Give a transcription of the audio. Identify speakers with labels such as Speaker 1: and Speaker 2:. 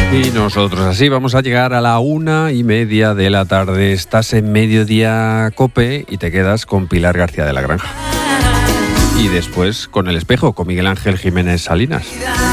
Speaker 1: Y nosotros así vamos a llegar a la 1:30 de la tarde. Estás en Mediodía COPE y te quedas con Pilar García de la Granja. Y después con El Espejo, con Miguel Ángel Jiménez Salinas.